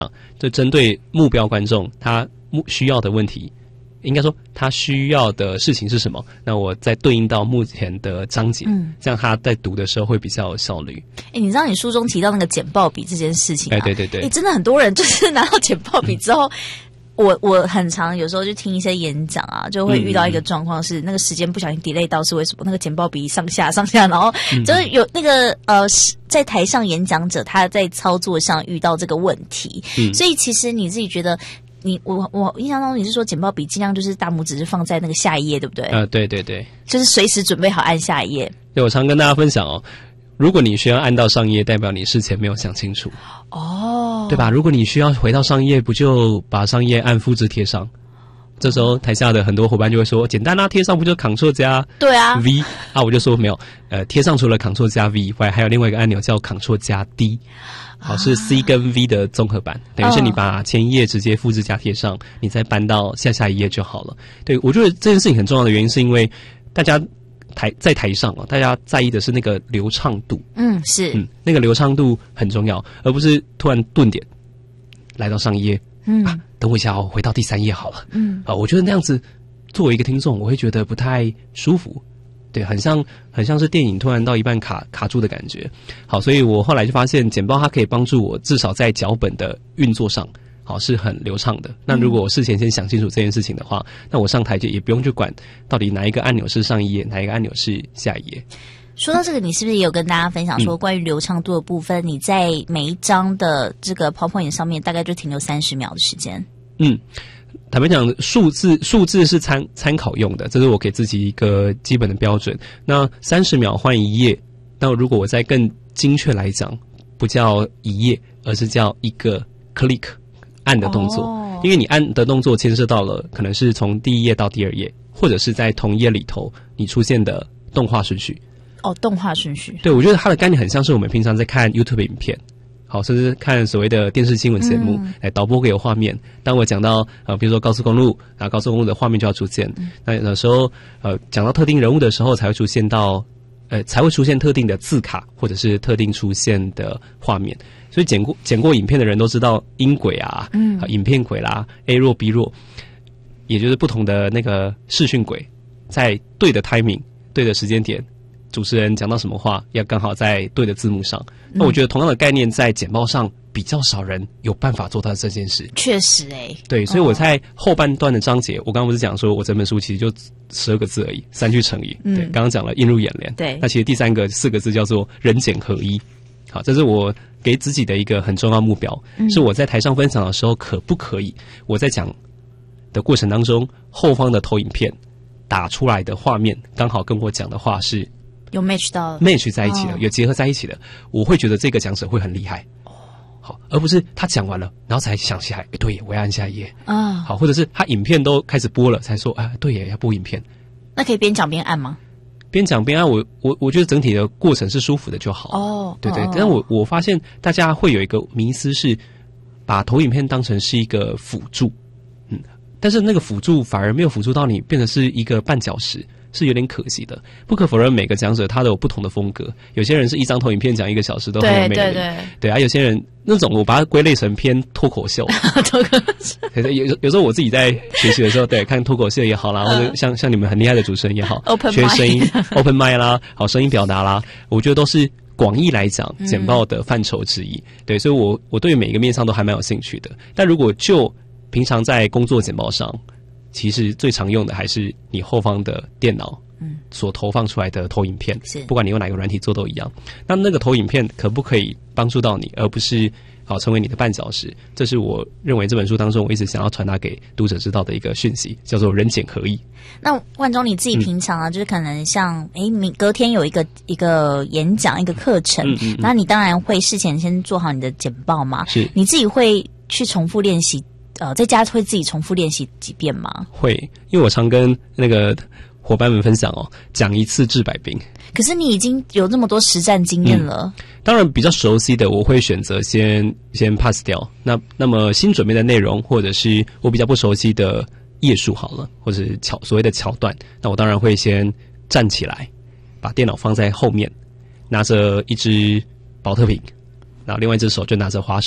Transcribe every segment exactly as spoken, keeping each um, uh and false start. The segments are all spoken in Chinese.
就针对目标观众他需要的问题，应该说他需要的事情是什么，那我再对应到目前的章节，嗯，这样他在读的时候会比较有效率。 哎、欸，你知道你书中提到那个简报笔这件事情啊？ 哎、欸，对对对， 哎、欸，真的很多人就是拿到简报笔之后。我我很常有时候就听一些演讲啊，就会遇到一个状况是、嗯、那个时间不小心 delay 到，是为什么？那个简报笔上下上下，然后就是有那个呃，在台上演讲者他在操作上遇到这个问题，嗯、所以其实你自己觉得你我我印象当中你是说简报笔尽量就是大拇指是放在那个下一页，对不对？ 呃，对对对， 就是随时准备好按下一页。 对，我常跟大家分享哦。如果你需要按到上一页，代表你事前没有想清楚哦，对吧？如果你需要回到上一页，不就把上一页按复制贴上？这时候台下的很多伙伴就会说：“简单啊，贴上不就 Ctrl 加对啊 V 啊？”我就说没有，呃，贴上除了 Ctrl 加 V 以外，还有另外一个按钮叫 Ctrl 加 D， 好，是 C 跟 V 的综合版，等于是你把前一页直接复制加贴上，你再搬到下下一页就好了。对，我觉得这件事情很重要的原因是因为大家。台在台上啊，大家在意的是那个流畅度。 嗯，是，嗯， 那个流畅度很重要，而不是突然顿点来到上一页，嗯啊，等我一下哦，回到第三页好了，嗯啊，我觉得那样子作为一个听众，我会觉得不太舒服，对，很像很像是电影突然到一半卡卡住的感觉。好，所以我后来就发现简报它可以帮助我至少在脚本的运作上。好，是很流畅的。那如果我事前先想清楚这件事情的话，嗯、那我上台就也不用去管到底哪一个按钮是上一页，哪一个按钮是下一页。 说到这个，你是不是也有跟大家分享说，关于流畅度的部分，嗯、你在每一张的这个 PowerPoint 上面大概就停留三十秒的时间？ 嗯，坦白讲，数字数字是参参考用的，这是我给自己一个基本的标准。那三十秒换一页，那如果我再更精确来讲，不叫一页，而是叫一个 click。按的动作，哦、因为你按的动作牵涉到了可能是从第一页到第二页，或者是在同页里头你出现的动画顺序。 哦，动画顺序。对，我觉得它的概念很像是我们平常在看 YouTube 影片，好，甚至看所谓的电视新闻节目，嗯、来导播给我画面。当我讲到呃，比如说高速公路，然后高速公路的画面就要出现。嗯、那有时候呃，讲到特定人物的时候，才会出现到呃，才会出现特定的字卡，或者是特定出现的画面。所以剪过剪过影片的人都知道音轨啊，嗯，啊、影片轨啦 ，A 弱 B 弱，也就是不同的那个视讯轨，在对的 timing、对的时间点，主持人讲到什么话，要刚好在对的字幕上。嗯、那我觉得同样的概念在简报上比较少人有办法做到这件事。 确实诶、欸， 对，所以我在后半段的章节，哦、我刚刚不是讲说我整本书其实就十二个字而已，三句成语。嗯、对，刚刚讲了映入眼帘。 对， 那其实第三个四个字叫做人简合一。好，这是我给自己的一个很重要目标，嗯、是我在台上分享的时候，可不可以我在讲的过程当中，后方的投影片打出来的画面，刚好跟我讲的话是有 match 到 match 在一起的，哦、有结合在一起的，我会觉得这个讲者会很厉害。好，而不是他讲完了，然后才想起来，哎，对耶，我要按下一页啊。好，或者是他影片都开始播了，才说，哎，对耶，要播影片。 那可以边讲边按吗？ 边讲边按，我我我觉得整体的过程是舒服的就好。哦，对对，哦、但我我发现大家会有一个迷思是，把投影片当成是一个辅助，嗯，但是那个辅助反而没有辅助到你，变成是一个绊脚石，是有点可惜的。不可否认，每个讲者他都有不同的风格，有些人是一张投影片讲一个小时都很有魅力，对对对，对啊，有些人那种我把它归类成偏脱口秀，脱口秀。有有时候我自己在学习的时候，对，看脱口秀也好啦，或者像像你们很厉害的主持人也好，学声音 open mic 啦，好声音表达啦，我觉得都是广义来讲简报的范畴之一。嗯、对，所以我我对每一个面向都还蛮有兴趣的。但如果就平常在工作简报上，其实最常用的还是你后方的电脑所投放出来的投影片，嗯、不管你用哪个软体做都一样。那那个投影片可不可以帮助到你，而不是好成为你的绊脚石？这是我认为这本书当中我一直想要传达给读者知道的一个讯息，叫做人简合一。 那万忠你自己平常啊，嗯、就是可能像诶，你隔天有一个一个演讲一个课程，嗯嗯嗯那你当然会事前先做好你的简报嘛？ 是你自己会去重复练习？呃，在家会自己重复练习几遍吗？ 会，因为我常跟那个伙伴们分享哦，讲一次治百病。 可是你已经有那么多实战经验了， 嗯、当然比较熟悉的，我会选择先先 pass 掉。那那么新准备的内容，或者是我比较不熟悉的页数好了，或者是桥所谓的桥段，那我当然会先站起来，把电脑放在后面，拿着一支保特瓶，然后另外一只手就拿着滑鼠。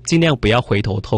尽量不要回头透